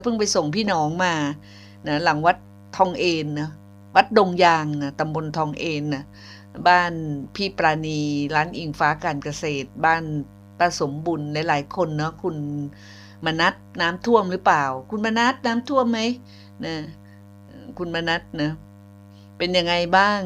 เพิ่งไปส่งพี่น้องมานะหลังวัดทองเอนนะวัดดงยางนะตำบลทองเอนนะบ้านพี่ปราณีร้านอิงฟ้าการเกษตรบ้านป้าสมบุญหลายๆคนเนาะคุณมนัสน้ำท่วมหรือเปล่าคุณมนัสน้ำท่วมไหมนะคุณมนัสนะเป็นยังไงบ้าง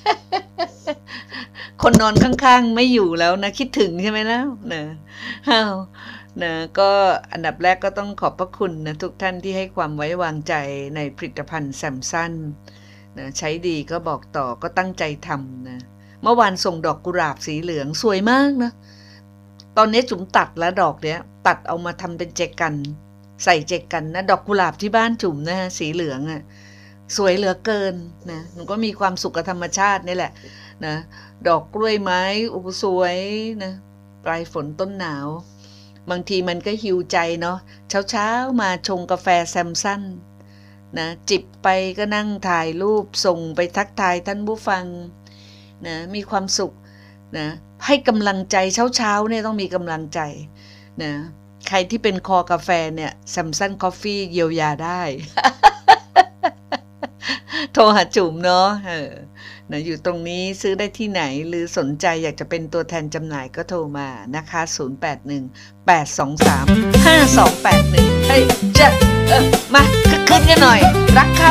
คนนอนข้างๆไม่อยู่แล้วนะคิดถึงใช่ไหมแล้วนะอ้าวนะก็อันดับแรกก็ต้องขอบพระคุณนะทุกท่านที่ให้ความไว้วางใจในผลิตภัณฑ์แซมซันนะใช้ดีก็บอกต่อก็ตั้งใจทำนะเมื่อวานส่งดอกกุหลาบสีเหลืองสวยมากนะตอนนี้จุ๋มตัดแล้วดอกเนี้ยตัดเอามาทำเป็นแจกันใส่แจกันนะดอกกุหลาบที่บ้านจุ๋มนะฮะสีเหลืองอ่ะสวยเหลือเกินนะหนูก็มีความสุขกับธรรมชาตินี่แหละนะดอกกล้วยไม้อุสวยนะปลายฝนต้นหนาวบางทีมันก็หิวใจเนาะเช้ามาชงกาแฟแซมซันนะจิบไปก็นั่งถ่ายรูปส่งไปทักทายท่านผู้ฟังนะมีความสุขนะให้กำลังใจเช้าเนี่ยต้องมีกำลังใจนะใครที่เป็นคอกาแฟเนี่ยแซมซันคอฟฟี่เยียวยาได้ โทรหาจุ๋มเนาะนะอยู่ตรงนี้ซื้อได้ที่ไหนหรือสนใจอยากจะเป็นตัวแทนจำหน่ายก็โทรมานะคะ0818235281เฮ้ยจะมาขึ้นกันหน่อยรักค่ะ